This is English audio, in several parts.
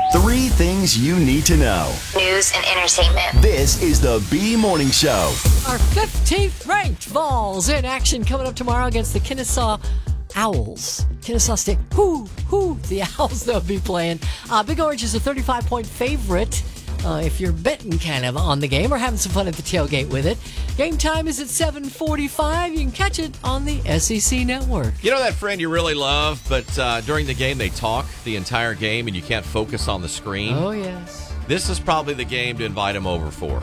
Three things you need to know. News and entertainment. This is the B Morning Show. Our 15th ranked Vols in action coming up tomorrow against the Kennesaw Owls. Kennesaw State. The Owls they'll be playing. Big Orange is a 35-point favorite. If you're betting kind of on the game or having some fun at the tailgate with it. Game time is at 7:45. You can catch it on the SEC Network. You know that friend you really love, but during the game they talk the entire game and you can't focus on the screen? Oh, yes. This is probably the game to invite him over for.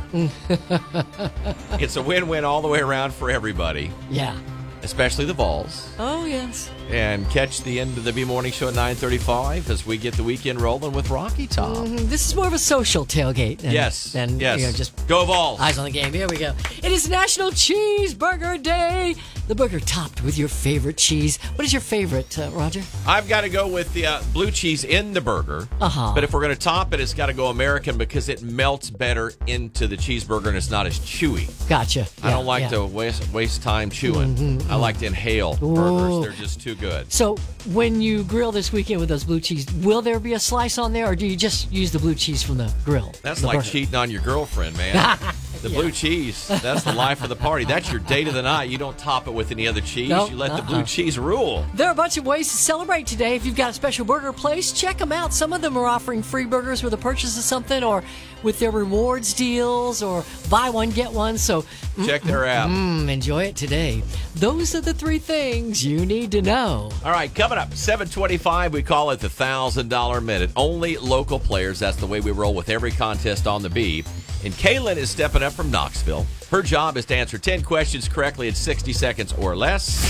It's a win-win all the way around for everybody. Yeah. Especially the Vols. Oh, yes. And catch the end of the B Morning Show at 9:35 as we get the weekend rolling with Rocky Top. This is more of a social tailgate. Than just go Vols. Eyes on the game. Here we go. It is National Cheeseburger Day. The burger topped with your favorite cheese. What is your favorite, Roger? I've got to go with the blue cheese in the burger. But if we're going to top it, it's got to go American because it melts better into the cheeseburger and it's not as chewy. Gotcha. I don't like to waste time chewing. I like to inhale burgers. They're just too good. So when you grill this weekend with those blue cheese, will there be a slice on there or do you just use the blue cheese from the grill? That's like burger? cheating on your girlfriend, man. The blue cheese, that's the life of the party. That's your date of the night. You don't top it with any other cheese. Nope, You let the blue cheese rule. There are a bunch of ways to celebrate today. If you've got a special burger place, check them out. Some of them are offering free burgers with a purchase of something or with their rewards deals or buy one, get one. So check their app. Enjoy it today. Those are the three things you need to know. All right, coming up, 7:25, we call it the $1,000 minute. Only local players. That's the way we roll with every contest on the B. And Kaylin is stepping up from Knoxville. Her job is to answer 10 questions correctly in 60 seconds or less.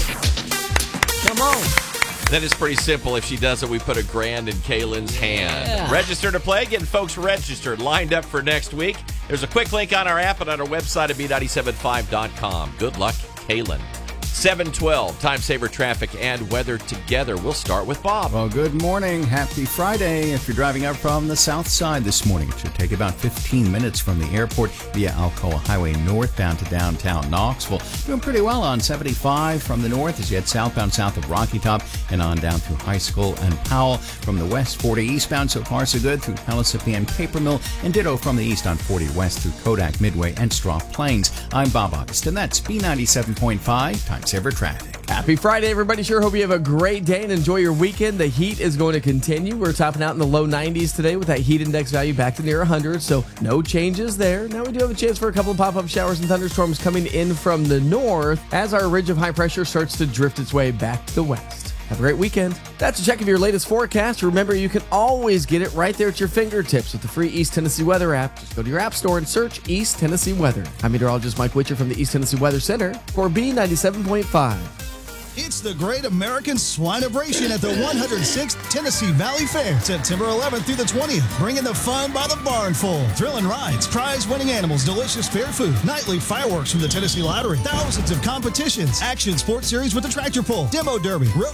Come on. Then it's pretty simple. If she does it, we put $1,000 in Kaylin's hand. Yeah. Register to play. Getting folks registered, lined up for next week. There's a quick link on our app and on our website at B975.com. Good luck, Kaylin. 7:12, time saver traffic and weather together. We'll start with Bob. Well, good morning. Happy Friday. If you're driving up from the south side this morning, it should take about 15 minutes from the airport via Alcoa Highway northbound to downtown Knoxville. Doing pretty well on 75 from the north as you head southbound south of Rocky Top and on down through High School and Powell. From the west 40 eastbound, so far so good through Pellissippi and Caper Mill, and ditto from the east on 40 west through Kodak, Midway, and Straw Plains. I'm Bob August, and that's B97.5, time saver traffic. Happy Friday, everybody. Sure hope you have a great day and enjoy your weekend. The heat is going to continue. We're topping out in the low 90s today with that heat index value back to near 100, so no changes there. Now we do have a chance for a couple of pop-up showers and thunderstorms coming in from the north as our ridge of high pressure starts to drift its way back to the west. Have a great weekend. That's a check of your latest forecast. Remember, you can always get it right there at your fingertips with the free East Tennessee Weather app. Just go to your app store and search East Tennessee Weather. I'm meteorologist Mike Witcher from the East Tennessee Weather Center for B97.5. It's the Great American Swineabration at the 106th Tennessee Valley Fair, September 11th through the 20th. Bringing the fun by the barnful. Thrilling rides, prize-winning animals, delicious fair food, nightly fireworks from the Tennessee Lottery, thousands of competitions, action sports series with the tractor pull, demo derby, road